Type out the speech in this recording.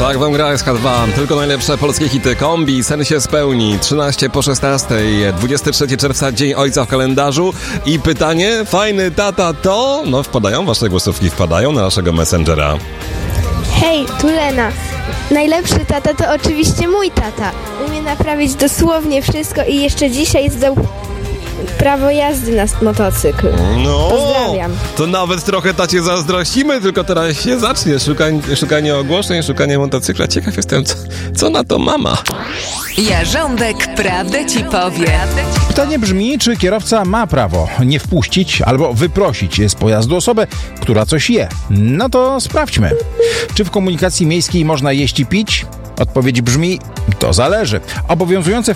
Tak wam gra SH2. Tylko najlepsze polskie hity. Kombi, sen się spełni. 13 po 16. 23 czerwca, Dzień Ojca w kalendarzu. I pytanie, fajny tata to? No wpadają, wasze głosówki wpadają na naszego Messengera. Hej, tu Lena. Najlepszy tata to oczywiście mój tata. Umie naprawić dosłownie wszystko i jeszcze dzisiaj zdał prawo jazdy na motocykl. No, Pozdrawiam. to nawet trochę tacie zazdrościmy, tylko teraz się zacznie szukanie ogłoszeń, szukanie motocykla. Ciekaw jestem, co na to mama. Jarząbek prawdę ci powie. Pytanie brzmi, czy kierowca ma prawo nie wpuścić albo wyprosić z pojazdu osobę, która coś je? No to sprawdźmy. Czy w komunikacji miejskiej można jeść i pić? Odpowiedź brzmi, to zależy. Obowiązujące w